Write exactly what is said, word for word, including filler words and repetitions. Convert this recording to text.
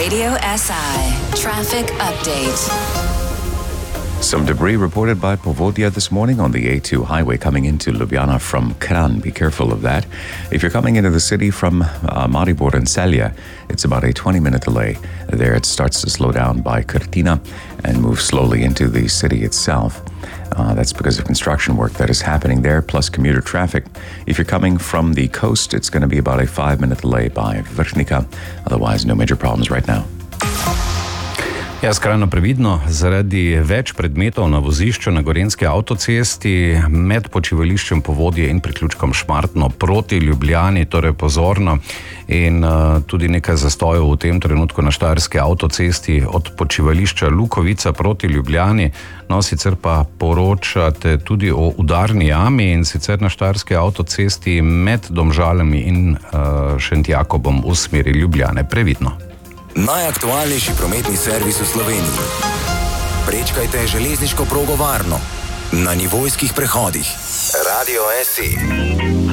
Radio S I traffic update. Some debris reported by Povodya this morning on the A two highway coming into Ljubljana from Kranj. Be careful of that. If you're coming into the city from uh, Maribor and Celje, it's about a twenty-minute delay. There it starts to slow down by Krtina and move slowly into the city itself. Uh, that's because of construction work that is happening there, plus commuter traffic. If you're coming from the coast, it's going to be about a five-minute delay by Vrhnika. Otherwise, no major problems right now. Ja, skrajno previdno, zaradi več predmetov na vozišču na Gorenjski avtocesti med počivališčem Povodje in priključkom Šmartno proti Ljubljani, torej pozorno, in uh, tudi nekaj zastojev v tem trenutku na Štajerski avtocesti od počivališča Lukovica proti Ljubljani. No, sicer pa poročate tudi o udarni jami, in sicer na Štajerski avtocesti med Domžalami in uh, Šentjakobom v smeri Ljubljane. Previdno. Najaktualnejši prometni servis v Sloveniji. Prečkajte železniško progo varno na nivojskih prehodih. Radio S I.